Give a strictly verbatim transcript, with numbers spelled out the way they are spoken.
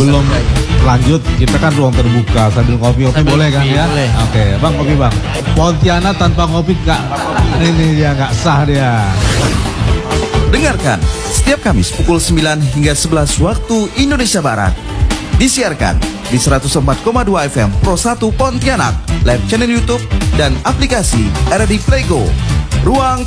Sebelum lanjut, kita kan ruang terbuka sambil ngopi-ngopi boleh kan ngopi, ya? boleh. Oke, Bang kopi Bang. Pontianak tanpa ngopi nggak, ini dia nggak sah dia. Dengarkan setiap Kamis pukul sembilan hingga sebelas waktu Indonesia Barat. Disiarkan di seratus empat koma dua F M Pro satu Pontianak, live channel YouTube dan aplikasi R R D Playgo. Ruang